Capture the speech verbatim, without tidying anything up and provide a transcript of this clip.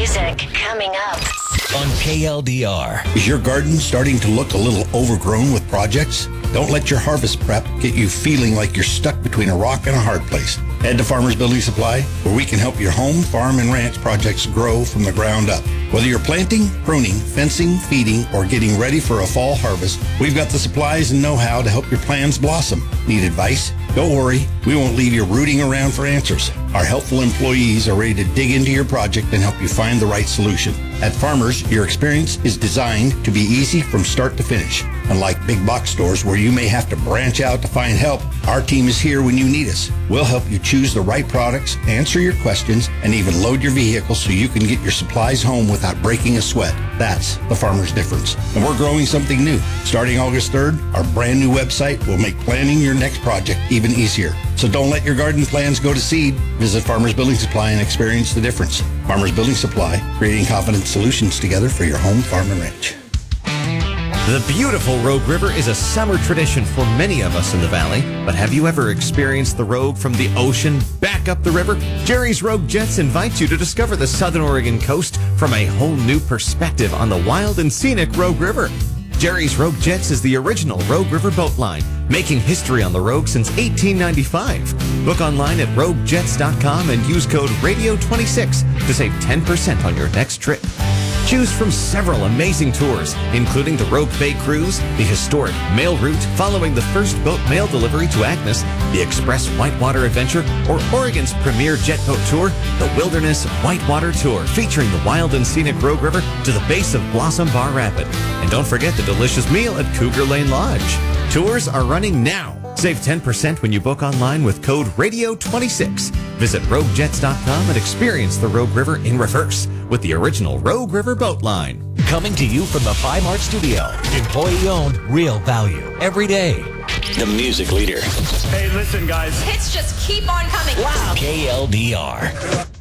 music coming up on K L D R. Is your garden starting to look a little overgrown with projects? Don't let your harvest prep get you feeling like you're stuck between a rock and a hard place. Head to Farmers Building Supply, where we can help your home, farm, and ranch projects grow from the ground up. Whether you're planting, pruning, fencing, feeding, or getting ready for a fall harvest, we've got the supplies and know-how to help your plans blossom. Need advice? Don't worry, we won't leave you rooting around for answers. Our helpful employees are ready to dig into your project and help you find the right solution. At Farmers, your experience is designed to be easy from start to finish. Unlike big box stores where you may have to branch out to find help, our team is here when you need us. We'll help you choose the right products, answer your questions, and even load your vehicle so you can get your supplies home without breaking a sweat. That's the Farmer's difference. And we're growing something new. Starting August third, our brand new website will make planning your next project even easier. So don't let your garden plans go to seed. Visit Farmers Building Supply and experience the difference. Farmers Building Supply, creating confident solutions together for your home, farm, and ranch. The beautiful Rogue River is a summer tradition for many of us in the valley, but have you ever experienced the Rogue from the ocean back up the river? Jerry's Rogue Jets invites you to discover the Southern Oregon coast from a whole new perspective on the wild and scenic Rogue River. Jerry's Rogue Jets is the original Rogue River boat line, making history on the Rogue since eighteen ninety-five. Book online at rogue jets dot com and use code radio twenty-six to save ten percent on your next trip. Choose from several amazing tours, including the Rogue Bay Cruise, the historic mail route following the first boat mail delivery to Agnes, the Express Whitewater Adventure, or Oregon's premier jet boat tour, the Wilderness Whitewater Tour, featuring the wild and scenic Rogue River to the base of Blossom Bar Rapid. And don't forget the delicious meal at Cougar Lane Lodge. Tours are running now. Save ten percent when you book online with code radio twenty-six. Visit rogue jets dot com and experience the Rogue River in reverse with the original Rogue River boat line. Coming to you from the Five Mart Studio. Employee-owned, real value, every day. The music leader. Hey, listen, guys. Hits just keep on coming. Wow. K L D R.